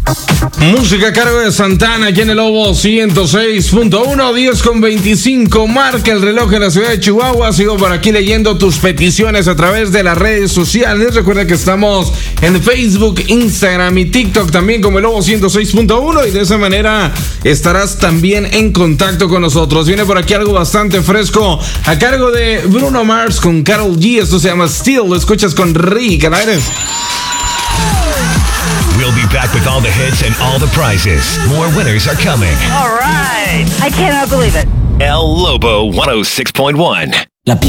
Música a cargo de Santana aquí en el Lobo 106.1, 10:25. Marca el reloj en la ciudad de Chihuahua. Sigo por aquí leyendo tus peticiones a través de las redes sociales. Recuerda que estamos en Facebook, Instagram y TikTok también como el Lobo 106.1, y de esa manera estarás también en contacto con nosotros. Viene por aquí algo bastante fresco a cargo de Bruno Mars con Karol G. Esto se llama Still. Lo escuchas con Rick al aire. We'll be back with all the hits and all the prizes. More winners are coming. All right. I cannot believe it. El Lobo 106.1.